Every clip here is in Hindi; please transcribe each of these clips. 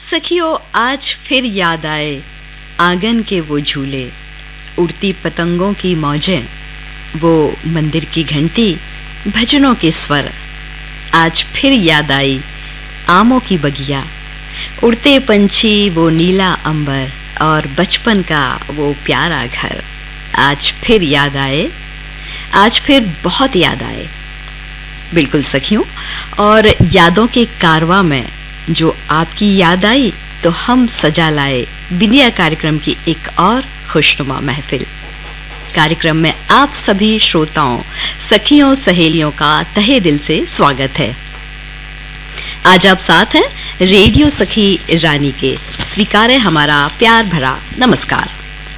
सखियों, आज फिर याद आए आंगन के वो झूले, उड़ती पतंगों की मौजें, वो मंदिर की घंटी, भजनों के स्वर। आज फिर याद आई आमों की बगिया, उड़ते पंछी, वो नीला अंबर और बचपन का वो प्यारा घर। आज फिर याद आए, आज फिर बहुत याद आए। बिल्कुल सखियों, और यादों के कारवां में जो आपकी याद आई तो हम सजा लाए बिंदिया कार्यक्रम की एक और खुशनुमा महफिल। कार्यक्रम में आप सभी श्रोताओं, सखियों, सहेलियों का तहे दिल से स्वागत है। आज आप साथ हैं रेडियो सखी रानी के। स्वीकार है हमारा प्यार भरा नमस्कार।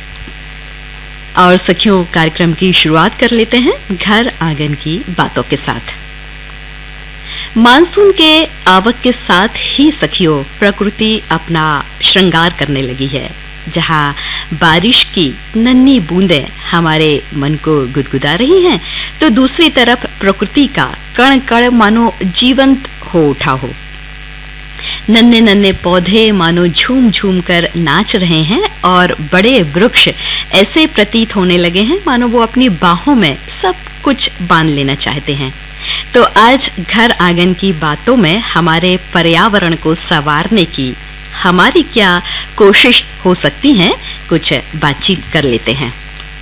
और सखियों, कार्यक्रम की शुरुआत कर लेते हैं घर आंगन की बातों के साथ। मानसून के आवक के साथ ही सखियों, प्रकृति अपना श्रृंगार करने लगी है। जहां बारिश की नन्ही बूंदें हमारे मन को गुदगुदा रही हैं, तो दूसरी तरफ प्रकृति का कण कण मानो जीवंत हो उठा हो। नन्हे नन्हे पौधे मानो झूम झूम कर नाच रहे हैं और बड़े वृक्ष ऐसे प्रतीत होने लगे हैं मानो वो अपनी बाहों में सब कुछ बांध लेना चाहते हैं। तो आज घर आंगन की बातों में हमारे पर्यावरण को संवारने की हमारी क्या कोशिश हो सकती है, कुछ बातचीत कर लेते हैं।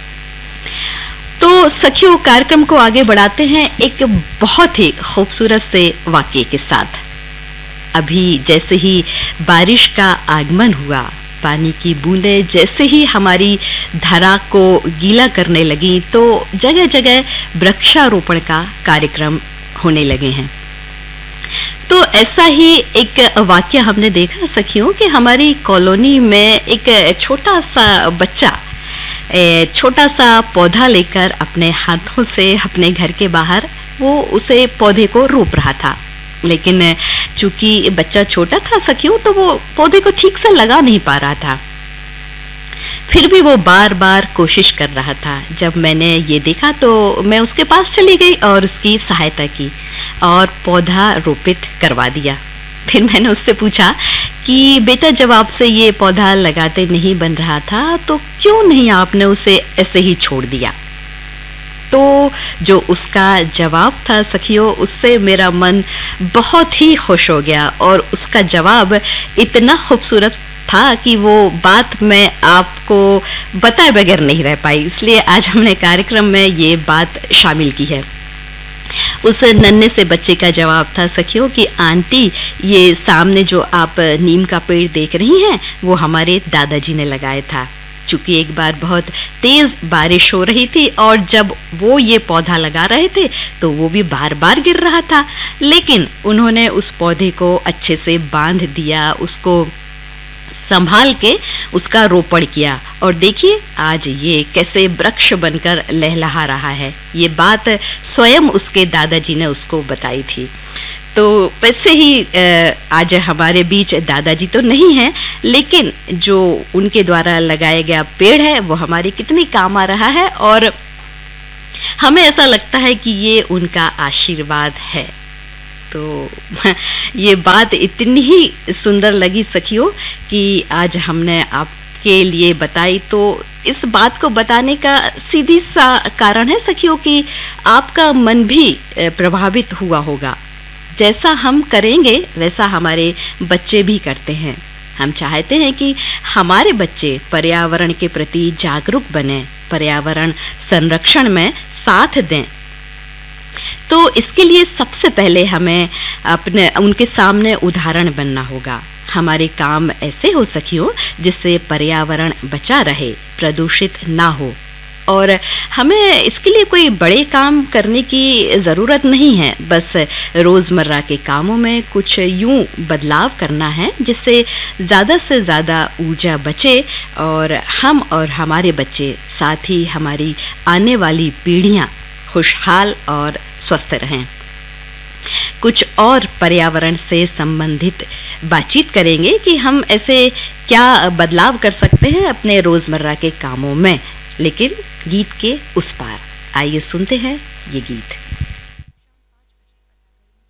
तो सखियों, कार्यक्रम को आगे बढ़ाते हैं एक बहुत ही खूबसूरत से वाक्य के साथ। अभी जैसे ही बारिश का आगमन हुआ, पानी की बूंदें जैसे ही हमारी धरा को गीला करने लगी, तो जगह जगह वृक्षारोपण का कार्यक्रम होने लगे हैं। तो ऐसा ही एक वाक्य हमने देखा सखियों कि हमारी कॉलोनी में एक छोटा सा बच्चा छोटा सा पौधा लेकर अपने हाथों से अपने घर के बाहर वो उसे पौधे को रोप रहा था। लेकिन चूंकि बच्चा छोटा था सखियों, तो वो पौधे को ठीक से लगा नहीं पा रहा था। फिर भी वो बार बार कोशिश कर रहा था। जब मैंने ये देखा तो मैं उसके पास चली गई और उसकी सहायता की और पौधा रोपित करवा दिया। फिर मैंने उससे पूछा कि बेटा, जब आपसे ये पौधा लगाते नहीं बन रहा था तो क्यों नहीं आपने उसे ऐसे ही छोड़ दिया? तो जो उसका जवाब था सखियों, उससे मेरा मन बहुत ही खुश हो गया और उसका जवाब इतना खूबसूरत था कि वो बात मैं आपको बताए बगैर नहीं रह पाई। इसलिए आज हमने कार्यक्रम में ये बात शामिल की है। उस नन्हे से बच्चे का जवाब था सखियों कि आंटी, ये सामने जो आप नीम का पेड़ देख रही हैं, वो हमारे दादाजी ने लगाया था। चूंकि एक बार बहुत तेज बारिश हो रही थी और जब वो ये पौधा लगा रहे थे तो वो भी बार बार गिर रहा था, लेकिन उन्होंने उस पौधे को अच्छे से बांध दिया, उसको संभाल के उसका रोपण किया और देखिए आज ये कैसे वृक्ष बनकर लहलहा रहा है। ये बात स्वयं उसके दादाजी ने उसको बताई थी। तो वैसे ही आज हमारे बीच दादाजी तो नहीं हैं, लेकिन जो उनके द्वारा लगाया गया पेड़ है वो हमारे कितनी काम आ रहा है और हमें ऐसा लगता है कि ये उनका आशीर्वाद है। तो ये बात इतनी ही सुंदर लगी सखियों कि आज हमने आपके लिए बताई। तो इस बात को बताने का सीधी सा कारण है सखियों कि आपका मन भी प्रभावित हुआ होगा। जैसा हम करेंगे वैसा हमारे बच्चे भी करते हैं। हम चाहते हैं कि हमारे बच्चे पर्यावरण के प्रति जागरूक बने, पर्यावरण संरक्षण में साथ दें। तो इसके लिए सबसे पहले हमें उनके सामने उदाहरण बनना होगा। हमारे काम ऐसे हो सखियों जिससे पर्यावरण बचा रहे, प्रदूषित ना हो। और हमें इसके लिए कोई बड़े काम करने की ज़रूरत नहीं है, बस रोज़मर्रा के कामों में कुछ यूं बदलाव करना है जिससे ज़्यादा से ज़्यादा ऊर्जा बचे और हम और हमारे बच्चे, साथ ही हमारी आने वाली पीढ़ियां खुशहाल और स्वस्थ रहें। कुछ और पर्यावरण से संबंधित बातचीत करेंगे कि हम ऐसे क्या बदलाव कर सकते हैं अपने रोज़मर्रा के कामों में, लेकिन गीत के उस पार। आइए सुनते हैं ये गीत।